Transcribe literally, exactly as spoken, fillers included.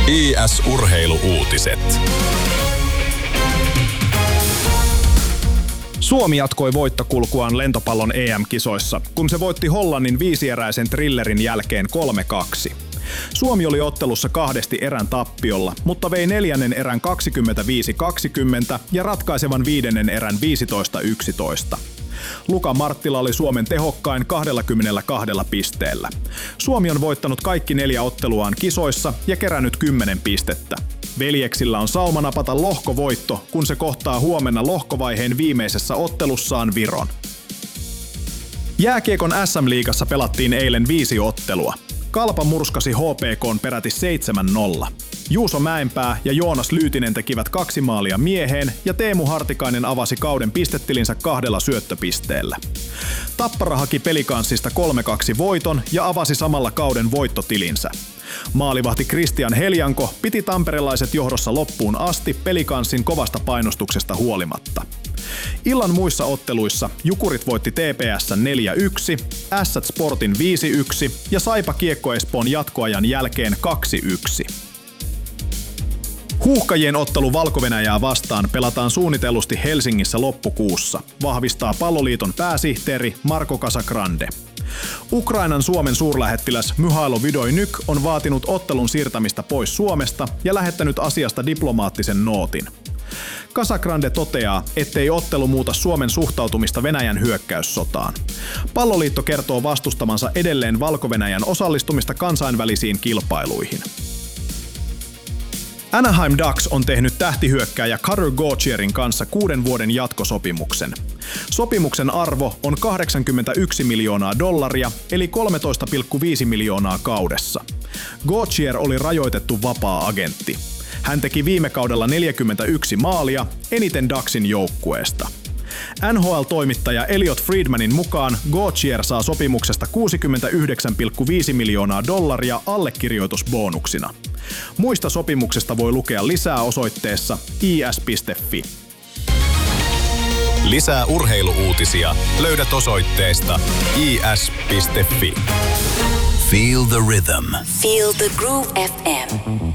I S-urheilu-uutiset. Suomi jatkoi voittokulkuaan lentopallon E M-kisoissa, kun se voitti Hollannin viisieräisen thrillerin jälkeen kolme kaksi. Suomi oli ottelussa kahdesti erän tappiolla, mutta vei neljännen erän kaksikymmentäviisi kaksikymmentä ja ratkaisevan viidennen erän viisitoista yksitoista. Luka Marttila oli Suomen tehokkain kaksikymmentäkaksi pisteellä. Suomi on voittanut kaikki neljä otteluaan kisoissa ja kerännyt kymmenen pistettä. Veljeksillä on sauma napata lohkovoitto, kun se kohtaa huomenna lohkovaiheen viimeisessä ottelussaan Viron. Jääkiekon S M-liigassa pelattiin eilen viisi ottelua. Kalpa murskasi H P K:n peräti seitsemän nolla. Juuso Mäenpää ja Joonas Lyytinen tekivät kaksi maalia mieheen ja Teemu Hartikainen avasi kauden pistetilinsä kahdella syöttöpisteellä. Tappara haki Pelikanssista kolme kaksi voiton ja avasi samalla kauden voittotilinsä. Maalivahti Kristian Heljanko piti tamperelaiset johdossa loppuun asti Pelikanssin kovasta painostuksesta huolimatta. Illan muissa otteluissa Jukurit voitti T P S:n neljä yksi, Ässät Sportin viisi yksi ja Saipa Kiekko Espoon jatkoajan jälkeen kaksi yksi. Huuhkajien ottelu Valko-Venäjää vastaan pelataan suunnitellusti Helsingissä loppukuussa, vahvistaa Palloliiton pääsihteeri Marko Casagrande. Ukrainan Suomen suurlähettiläs Myhailo Vidoinyk on vaatinut ottelun siirtämistä pois Suomesta ja lähettänyt asiasta diplomaattisen nootin. Casagrande toteaa, ettei ottelu muuta Suomen suhtautumista Venäjän hyökkäyssotaan. Palloliitto kertoo vastustamansa edelleen Valko-Venäjän osallistumista kansainvälisiin kilpailuihin. Anaheim Ducks on tehnyt tähtihyökkääjä Cutter Gauthierin kanssa kuuden vuoden jatkosopimuksen. Sopimuksen arvo on kahdeksankymmentäyksi miljoonaa dollaria, eli kolmetoista pilkku viisi miljoonaa kaudessa. Gauthier oli rajoitettu vapaa-agentti. Hän teki viime kaudella neljäkymmentäyksi maalia, eniten Ducksin joukkueesta. N H L-toimittaja Elliot Friedmanin mukaan Gauthier saa sopimuksesta kuusikymmentäyhdeksän pilkku viisi miljoonaa dollaria allekirjoitusbonuksina. Muista sopimuksesta voi lukea lisää osoitteessa i s piste f i. Lisää urheilu-uutisia löydät osoitteesta i s piste f i. Feel the rhythm. Feel the Groove F M.